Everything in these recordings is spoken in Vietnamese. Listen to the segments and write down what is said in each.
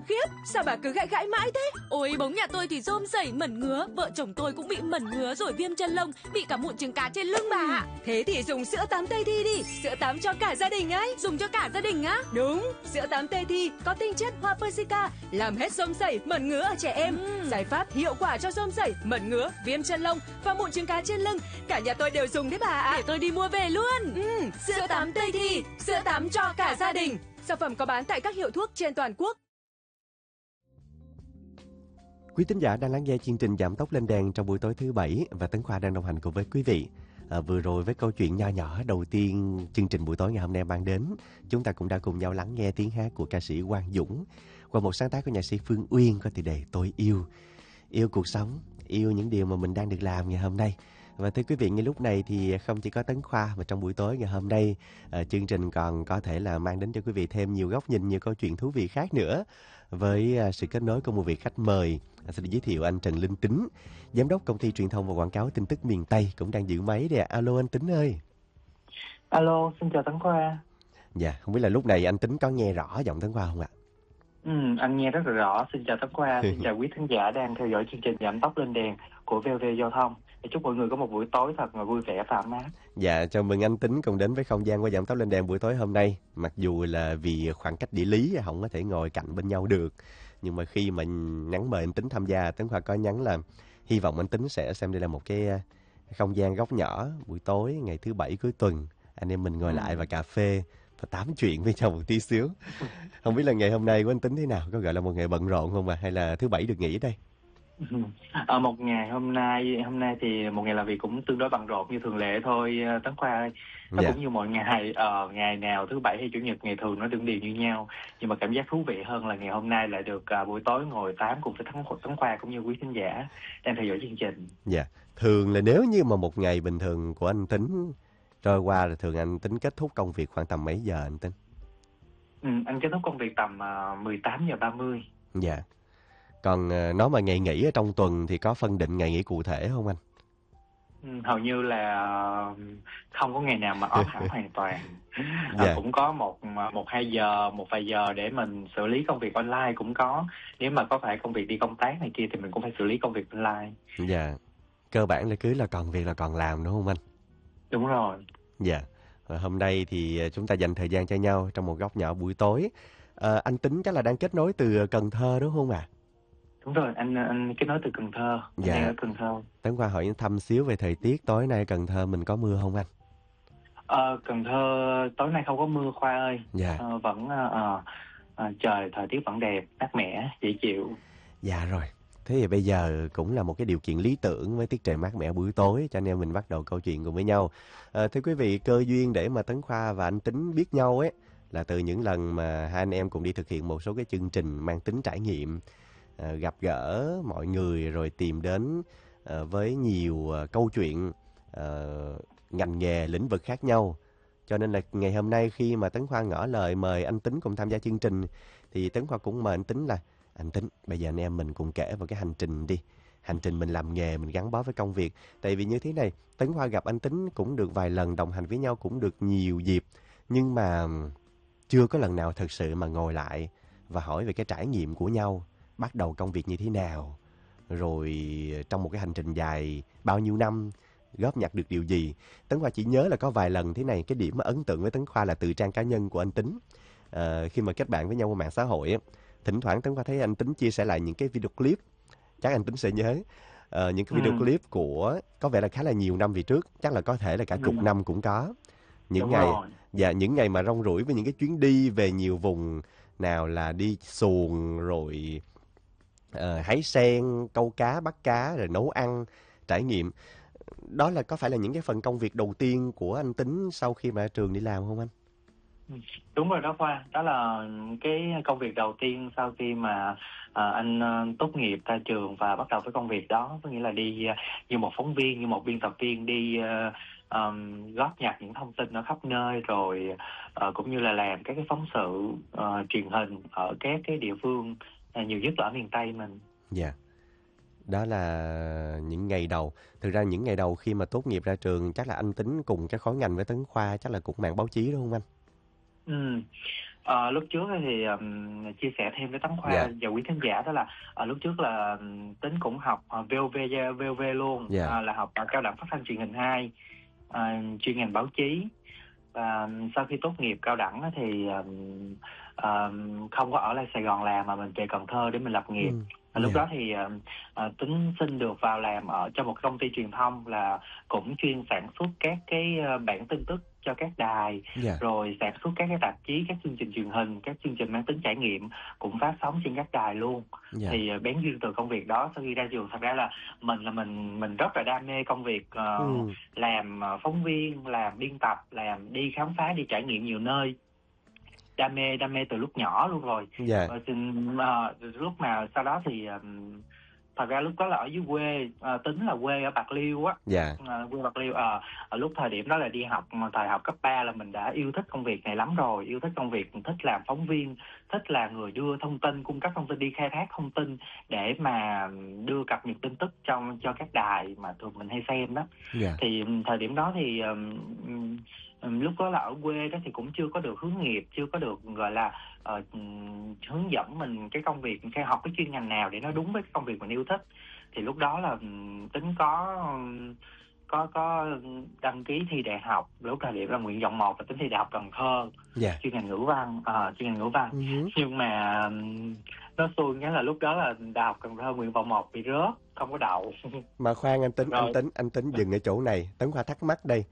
Khiếp, sao bà cứ gãi gãi mãi thế? Ôi, bóng nhà tôi thì rôm rẩy mẩn ngứa. Vợ chồng tôi cũng bị mẩn ngứa rồi viêm chân lông, bị cả mụn trứng cá trên lưng bà ạ. Thế thì dùng sữa tắm Tây Thi đi. Sữa tắm cho cả gia đình ấy. Dùng cho cả gia đình á? Đúng, sữa tắm Tây Thi có tinh chất hoa Persica, làm hết rôm rẩy, mẩn ngứa ở trẻ em. Giải pháp hiệu quả cho rôm rẩy, mẩn ngứa, viêm chân lông và mụn trứng cá trên lưng. Cả nhà tôi đều dùng đấy bà ạ. Để tôi đi mua về luôn. Sữa tắm Tây Thi, sữa tắm cho cả gia đình. Sản phẩm có bán tại các hiệu thuốc trên toàn quốc. Quý thính giả đang lắng nghe chương trình Giảm tốc lên đèn trong buổi tối thứ Bảy và Tấn Khoa đang đồng hành cùng với quý vị. Vừa rồi với câu chuyện nho nhỏ đầu tiên chương trình buổi tối ngày hôm nay mang đến, chúng ta cũng đã cùng nhau lắng nghe tiếng hát của ca sĩ Quang Dũng qua một sáng tác của nhạc sĩ Phương Uyên có tựa đề Tôi Yêu. Yêu cuộc sống, yêu những điều mà mình đang được làm ngày hôm nay. Và thưa quý vị, ngay lúc này thì không chỉ có Tấn Khoa mà trong buổi tối ngày hôm nay chương trình còn có thể là mang đến cho quý vị thêm nhiều góc nhìn, nhiều câu chuyện thú vị khác nữa. Với sự kết nối của một vị khách mời, xin giới thiệu anh Trần Linh Tính, giám đốc công ty truyền thông và quảng cáo tin tức miền Tây cũng đang giữ máy đây. Alo anh Tính ơi. Alo, xin chào Tấn Khoa. Dạ, không biết là lúc này anh Tính có nghe rõ giọng Tấn Khoa không ạ? Anh nghe rất là rõ. Xin chào Tấn Khoa, xin chào quý thính giả đang theo dõi chương trình Giảm tốc lên đèn của VOV Giao thông. Chúc mọi người có một buổi tối thật là vui vẻ và ấm áp. Dạ, chào mừng anh Tính cùng đến với không gian của Giảm tốc lên đèn buổi tối hôm nay. Mặc dù là vì khoảng cách địa lý không có thể ngồi cạnh bên nhau được, nhưng mà khi mà nhắn mời anh Tính tham gia, Tấn Khoa có nhắn là hy vọng anh Tính sẽ xem đây là một cái không gian góc nhỏ buổi tối ngày thứ Bảy cuối tuần, anh em mình ngồi lại và cà phê và tám chuyện với nhau một tí xíu. Không biết là ngày hôm nay của anh Tính thế nào, có gọi là một ngày bận rộn không hay là thứ Bảy được nghỉ đây? Một ngày hôm nay thì một ngày làm việc cũng tương đối bận rộn như thường lệ thôi Tấn Khoa ơi. Nó cũng như mọi ngày, ngày nào thứ Bảy hay Chủ nhật ngày thường nó đương đều như nhau, nhưng mà cảm giác thú vị hơn là ngày hôm nay lại được buổi tối ngồi tám cùng với Tấn Khoa cũng như quý khán giả đang theo dõi chương trình. Dạ, thường là nếu như mà một ngày bình thường của anh Tính trôi qua là thường anh Tính kết thúc công việc khoảng tầm mấy giờ anh Tính? Anh kết thúc công việc tầm 18:30. Dạ. Còn nói mà ngày nghỉ ở trong tuần thì có phân định ngày nghỉ cụ thể không anh? Hầu như là không có ngày nào mà off hẳn hoàn toàn. Dạ. Cũng có một vài giờ để mình xử lý công việc online cũng có. Nếu mà có phải công việc đi công tác này kia thì mình cũng phải xử lý công việc online. Dạ. Cơ bản là cứ là còn việc là còn làm đúng không anh? Đúng rồi. Dạ. Hôm nay thì chúng ta dành thời gian cho nhau trong một góc nhỏ buổi tối. Anh Tính chắc là đang kết nối từ Cần Thơ đúng không ạ? Đúng rồi, anh kết nối từ Cần Thơ. Dạ. Ở Cần Thơ. Tấn Khoa hỏi thăm xíu về thời tiết tối nay Cần Thơ mình có mưa không anh? Cần Thơ tối nay không có mưa Khoa ơi. Dạ. Vẫn thời tiết vẫn đẹp, mát mẻ, dễ chịu. Dạ rồi. Thế thì bây giờ cũng là một cái điều kiện lý tưởng với tiết trời mát mẻ buổi tối, cho nên mình bắt đầu câu chuyện cùng với nhau. Thưa quý vị, cơ duyên để mà Tấn Khoa và anh Tính biết nhau ấy là từ những lần mà hai anh em cùng đi thực hiện một số cái chương trình mang tính trải nghiệm, gặp gỡ mọi người rồi tìm đến với nhiều câu chuyện ngành nghề, lĩnh vực khác nhau. Cho nên là ngày hôm nay khi mà Tấn Khoa ngỏ lời mời anh Tính cùng tham gia chương trình thì Tấn Khoa cũng mời anh Tính là anh Tính, bây giờ anh em mình cùng kể vào cái hành trình đi. Hành trình mình làm nghề, mình gắn bó với công việc. Tại vì như thế này, Tấn Khoa gặp anh Tính cũng được vài lần, đồng hành với nhau cũng được nhiều dịp. Nhưng mà chưa có lần nào thật sự mà ngồi lại và hỏi về cái trải nghiệm của nhau. Bắt đầu công việc như thế nào, rồi trong một cái hành trình dài bao nhiêu năm góp nhặt được điều gì. Tấn Khoa chỉ nhớ là có vài lần thế này, cái điểm mà ấn tượng với Tấn Khoa là từ trang cá nhân của anh Tính. Khi mà kết bạn với nhau qua mạng xã hội á, thỉnh thoảng Tấn Khoa thấy anh Tính chia sẻ lại những cái video clip, chắc anh Tính sẽ nhớ. Những cái video clip của có vẻ là khá là nhiều năm về trước, chắc là có thể là cả chục năm cũng có. Những những ngày mà rong ruổi với những cái chuyến đi về nhiều vùng, nào là đi xuồng rồi hái sen, câu cá, bắt cá, rồi nấu ăn, trải nghiệm. Đó là có phải là những cái phần công việc đầu tiên của anh Tính sau khi mà ra trường đi làm không anh? Đúng rồi đó Khoa, đó là cái công việc đầu tiên sau khi mà anh tốt nghiệp ra trường và bắt đầu với công việc đó. Có nghĩa là đi như một phóng viên, như một biên tập viên đi góp nhặt những thông tin ở khắp nơi, rồi cũng như là làm các cái phóng sự truyền hình ở các cái địa phương, nhiều nhất là ở miền Tây mình. Dạ. Đó là những ngày đầu. Thực ra những ngày đầu khi mà tốt nghiệp ra trường, chắc là anh Tính cùng cái khối ngành với Tấn Khoa chắc là cũng mảng báo chí đúng không anh? Lúc trước thì chia sẻ thêm với Tấn Khoa Dạ. và quý khán giả, đó là lúc trước là Tính cũng học VOV luôn, Dạ. là học cao đẳng phát thanh truyền hình 2, chuyên ngành báo chí. Và sau khi tốt nghiệp cao đẳng á thì không có ở lại Sài Gòn làm mà mình về Cần Thơ để mình lập nghiệp. Lúc Dạ. đó thì Tính xin được vào làm ở cho một công ty truyền thông là cũng chuyên sản xuất các cái bản tin tức cho các đài, Dạ. rồi sản xuất các cái tạp chí, các chương trình truyền hình, các chương trình mang tính trải nghiệm cũng phát sóng trên các đài luôn. Dạ. Thì bén duyên từ công việc đó, sau khi ra trường thật ra là mình rất là đam mê công việc làm phóng viên, làm biên tập, làm đi khám phá, đi trải nghiệm nhiều nơi. Đam mê từ lúc nhỏ luôn rồi. Dạ. Lúc mà sau đó thì thật ra lúc đó là ở dưới quê, Tính là quê ở Bạc Liêu á. Dạ. Quê Bạc Liêu. Ở lúc thời điểm đó là đi học, thời học cấp 3 là mình đã yêu thích công việc này lắm rồi, yêu thích công việc, thích làm phóng viên, thích là người đưa thông tin, cung cấp thông tin, đi khai thác thông tin để mà đưa cập nhật tin tức cho các đài mà thường mình hay xem đó. Dạ. Thì thời điểm đó thì lúc đó là ở quê đó thì cũng chưa có được hướng nghiệp, chưa có được gọi là hướng dẫn mình cái công việc, hay học cái chuyên ngành nào để nó đúng với cái công việc mình yêu thích. Thì lúc đó là Tính có đăng ký thi đại học. Lúc thời điểm là nguyện vọng 1 và Tính thi đại học Cần Thơ, Dạ. chuyên ngành ngữ văn, nhưng mà nó xui nghĩa là lúc đó là đại học Cần Thơ nguyện vọng 1 bị rớt, không có đậu. Mà khoan Rồi. anh Tính dừng ở chỗ này. Tấn Khoa thắc mắc đây.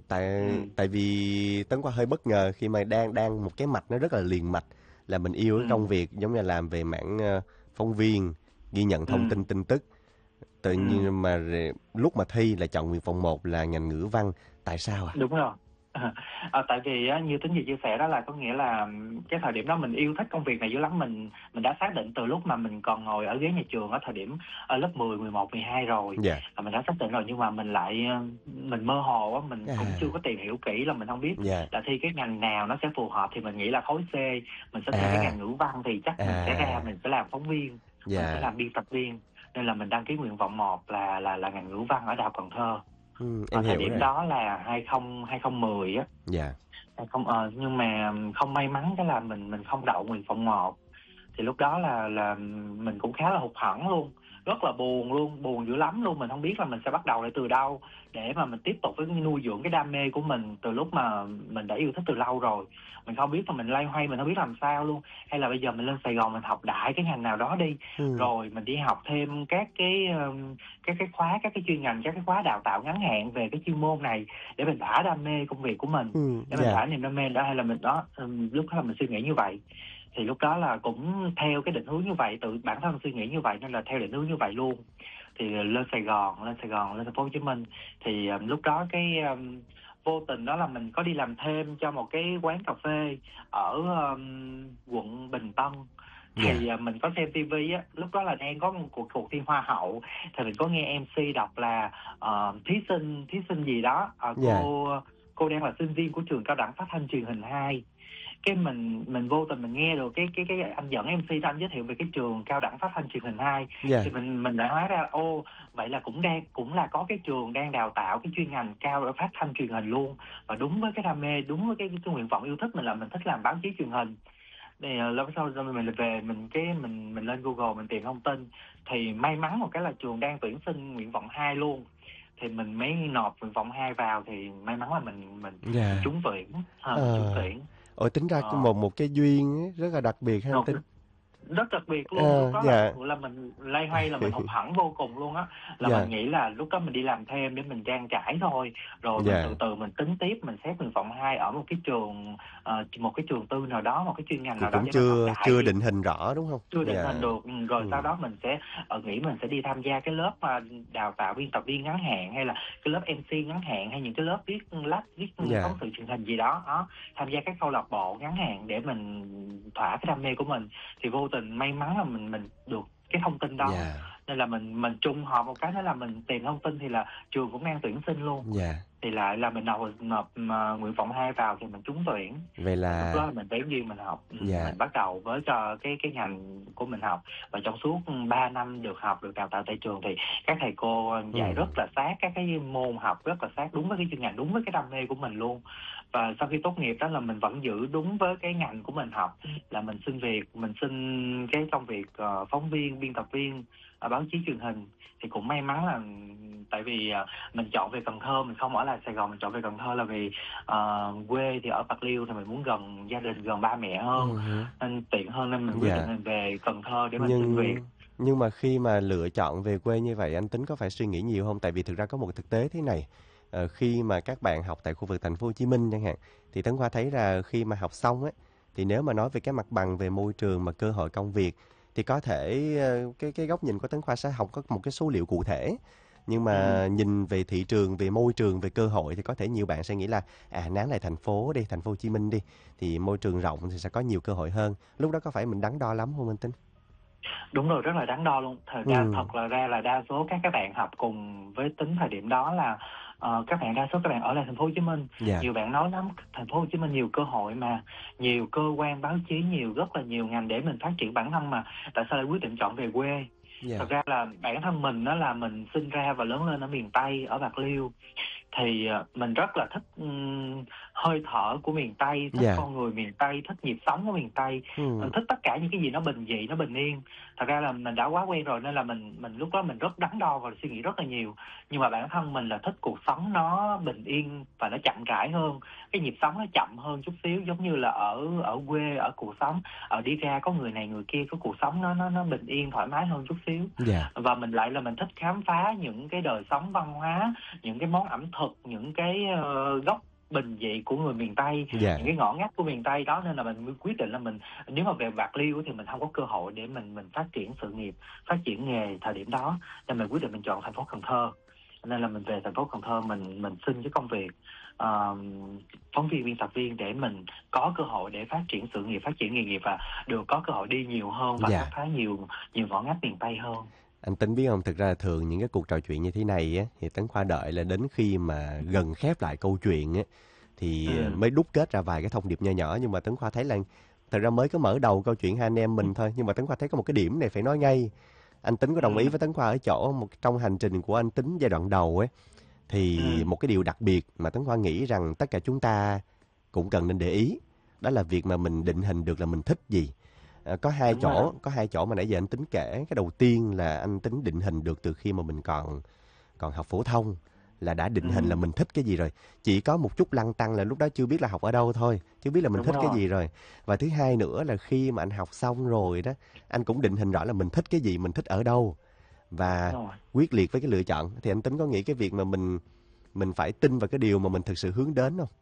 Tại vì Tấn Khoa hơi bất ngờ khi mà đang một cái mạch nó rất là liền mạch, là mình yêu cái công việc giống như làm về mảng phóng viên, ghi nhận thông tin tin tức. Tự nhiên mà lúc mà thi là chọn nguyện vọng 1 là ngành ngữ văn. Tại sao ạ? Đúng rồi. Tại vì như Tính vừa chia sẻ đó, là có nghĩa là cái thời điểm đó mình yêu thích công việc này dữ lắm. Mình đã xác định từ lúc mà mình còn ngồi ở ghế nhà trường ở thời điểm lớp 10, 11, 12 rồi. Dạ. Mình đã xác định rồi, nhưng mà mình mơ hồ á, mình cũng chưa có tìm hiểu kỹ, là mình không biết là thi cái ngành nào nó sẽ phù hợp. Thì mình nghĩ là khối C mình sẽ thi cái ngành ngữ văn, thì chắc mình sẽ ra, mình sẽ làm phóng viên, mình sẽ làm biên tập viên. Nên là mình đăng ký nguyện vọng 1 là ngành ngữ văn ở Đại học Cần Thơ. Ở thời điểm đó là 2010 á. Dạ. Nhưng mà không may mắn cái là mình không đậu nguyện vọng 1. Thì lúc đó là mình cũng khá là hụt hẫng luôn, rất là buồn luôn, buồn dữ lắm luôn. Mình không biết là mình sẽ bắt đầu lại từ đâu để mà mình tiếp tục với nuôi dưỡng cái đam mê của mình từ lúc mà mình đã yêu thích từ lâu rồi. Mình không biết là mình loay hoay, mình không biết làm sao luôn. Hay là bây giờ mình lên Sài Gòn mình học đại cái ngành nào đó đi, rồi mình đi học thêm các cái khóa, các cái chuyên ngành, các cái khóa đào tạo ngắn hạn về cái chuyên môn này để mình thỏa đam mê công việc của mình, để mình thỏa niềm đam mê đó. Hay là mình đó, lúc đó là mình suy nghĩ như vậy. Thì lúc đó là cũng theo cái định hướng như vậy, tự bản thân suy nghĩ như vậy nên là theo định hướng như vậy luôn. Thì lên Sài Gòn, lên thành phố Hồ Chí Minh. Thì lúc đó cái vô tình đó là mình có đi làm thêm cho một cái quán cà phê ở quận Bình Tân. Thì mình có xem TV á, lúc đó là đang có một cuộc thi Hoa hậu. Thì mình có nghe MC đọc là thí sinh gì đó, cô đang là sinh viên của trường cao đẳng phát thanh truyền hình 2. Cái mình vô tình mình nghe được cái anh dẫn MC đó, anh giới thiệu về cái trường cao đẳng phát thanh truyền hình 2. Thì mình đã hóa ra vậy là cũng là có cái trường đang đào tạo cái chuyên ngành cao ở phát thanh truyền hình luôn. Và đúng với cái đam mê, đúng với cái nguyện vọng yêu thích mình, là mình thích làm báo chí truyền hình. Thì lâu sau mình về mình lên Google mình tìm thông tin, thì may mắn một cái là trường đang tuyển sinh nguyện vọng 2 luôn. Thì mình mới nộp nguyện vọng 2 vào, thì may mắn là mình trúng tuyển. Trúng tuyển. Tính ra một cái duyên rất là đặc biệt ha Tính. Rất đặc biệt luôn. Lúc đó là mình loay hoay, là mình hụt hẫng vô cùng luôn á. Là mình nghĩ là lúc đó mình đi làm thêm để mình trang trải thôi, rồi mình từ từ mình tính tiếp, mình xét nguyện vọng 2 ở một cái trường tư nào đó, một cái chuyên ngành nào đó. Cũng chưa định hình rõ đúng không? Chưa định hình được. Rồi sau đó mình sẽ nghĩ mình sẽ đi tham gia cái lớp đào tạo biên tập viên ngắn hạn, hay là cái lớp MC ngắn hạn, hay những cái lớp viết phóng sự truyền hình gì đó. Tham gia các câu lạc bộ ngắn hạn để mình thỏa cái đam mê của mình. Thì vô tình may mắn là mình được cái thông tin đó. Nên là mình trùng hợp một cái, đó là mình tìm thông tin thì là trường cũng đang tuyển sinh luôn. thì lại là mình nộp nguyện vọng 2 vào thì mình trúng tuyển. Vậy Lúc đó là là mình bén duyên mình học. dạ. Mình bắt đầu với cho cái ngành của mình học, và trong suốt 3 năm được học, được đào tạo tại trường thì các thầy cô dạy rất là sát, các cái môn học rất là sát đúng với cái chuyên ngành, đúng với cái đam mê của mình luôn. Và sau khi tốt nghiệp đó là mình vẫn giữ đúng với cái ngành của mình học, là mình xin việc, mình xin cái công việc phóng viên, biên tập viên báo chí truyền hình. Thì cũng may mắn là tại vì mình chọn về Cần Thơ, mình không ở lại Sài Gòn, mình chọn về Cần Thơ là vì quê thì ở Bạc Liêu, thì mình muốn gần gia đình, gần ba mẹ hơn, nên tiện hơn, nên mình quyết định mình về Cần Thơ để mình xin việc. Nhưng mà khi mà lựa chọn về quê như vậy, anh Tính có phải suy nghĩ nhiều không? Tại vì thực ra có một thực tế thế này, khi mà các bạn học tại khu vực thành phố Hồ Chí Minh chẳng hạn, thì Tấn Khoa thấy là khi mà học xong ấy, thì nếu mà nói về cái mặt bằng về môi trường mà cơ hội công việc, thì có thể cái góc nhìn của Tấn Khoa sẽ không có một cái số liệu cụ thể. Nhưng mà nhìn về thị trường, về môi trường, về cơ hội thì có thể nhiều bạn sẽ nghĩ là nán lại thành phố đi, thành phố Hồ Chí Minh đi, thì môi trường rộng thì sẽ có nhiều cơ hội hơn. Lúc đó có phải mình đắn đo lắm không anh Tính? Đúng rồi, rất là đắn đo luôn. Thật ra là đa số các bạn học cùng với Tính thời điểm đó là đa số các bạn ở lại thành phố Hồ Chí Minh. Nhiều bạn nói lắm, thành phố Hồ Chí Minh nhiều cơ hội mà, nhiều cơ quan báo chí, rất là nhiều ngành để mình phát triển bản thân mà, tại sao lại quyết định chọn về quê? Thật ra là bản thân mình đó là mình sinh ra và lớn lên ở miền Tây, ở Bạc Liêu, thì mình rất là thích hơi thở của miền Tây, thích con người miền Tây, thích nhịp sống của miền Tây, mình thích tất cả những cái gì nó bình dị, nó bình yên. Thật ra là mình đã quá quen rồi, nên là mình lúc đó mình rất đắn đo và suy nghĩ rất là nhiều. Nhưng mà bản thân mình là thích cuộc sống nó bình yên và nó chậm rãi hơn, cái nhịp sống nó chậm hơn chút xíu, giống như là ở quê, ở cuộc sống đi ra có người này người kia, có cuộc sống nó bình yên thoải mái hơn chút xíu. Và mình lại là mình thích khám phá những cái đời sống văn hóa, những cái món ẩm thực, những cái góc bình dị của người miền Tây, những cái ngõ ngách của miền Tây đó, nên là mình quyết định là mình, nếu mà về Bạc Liêu thì mình không có cơ hội để mình phát triển sự nghiệp, phát triển nghề thời điểm đó, nên mình quyết định mình chọn thành phố Cần Thơ. Nên là mình về thành phố Cần Thơ, mình xin cái công việc phóng viên, biên tập viên để mình có cơ hội để phát triển sự nghiệp, phát triển nghề nghiệp, và được có cơ hội đi nhiều hơn và khám phá nhiều ngõ ngách miền Tây hơn. Anh Tính biết không, thực ra là thường những cái cuộc trò chuyện như thế này á, thì Tấn Khoa đợi là đến khi mà gần khép lại câu chuyện á, thì mới đúc kết ra vài cái thông điệp nho nhỏ. Nhưng mà Tấn Khoa thấy là thật ra mới có mở đầu câu chuyện hai anh em mình thôi, nhưng mà Tấn Khoa thấy có một cái điểm này phải nói ngay. Anh Tính có đồng ý với Tấn Khoa ở chỗ trong hành trình của anh Tính giai đoạn đầu ấy, thì một cái điều đặc biệt mà Tấn Khoa nghĩ rằng tất cả chúng ta cũng cần nên để ý, đó là việc mà mình định hình được là mình thích gì. Có hai chỗ mà nãy giờ anh Tính kể. Cái đầu tiên là anh Tính định hình được từ khi mà mình còn học phổ thông, là đã định hình là mình thích cái gì rồi. Chỉ có một chút lăn tăn là lúc đó chưa biết là học ở đâu thôi, chưa biết là mình thích cái gì rồi. Và thứ hai nữa là khi mà anh học xong rồi đó, anh cũng định hình rõ là mình thích cái gì, mình thích ở đâu, và quyết liệt với cái lựa chọn. Thì anh Tính có nghĩ cái việc mà mình phải tin vào cái điều mà mình thực sự hướng đến không?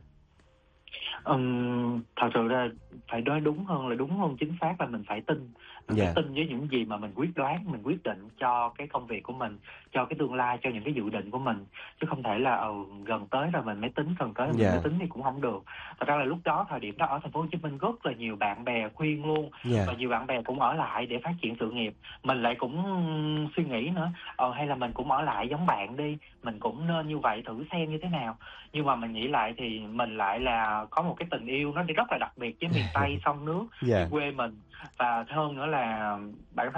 Thật sự là phải nói đúng hơn chính xác là mình phải tin. Mình phải tin với những gì mà mình quyết đoán, mình quyết định cho cái công việc của mình, cho cái tương lai, cho những cái dự định của mình. Chứ không thể là gần tới rồi mình mới tính, gần tới mình mới tính thì cũng không được. Thật ra là lúc đó, thời điểm đó ở thành phố Hồ Chí Minh rất là nhiều bạn bè khuyên luôn, và nhiều bạn bè cũng ở lại để phát triển sự nghiệp. Mình lại cũng suy nghĩ nữa, hay là mình cũng ở lại giống bạn đi, mình cũng nên như vậy thử xem như thế nào. Nhưng mà mình nghĩ lại thì mình lại là có một cái tình yêu nó rất là đặc biệt với miền Tây sông nước, quê mình, và hơn nữa là bản thân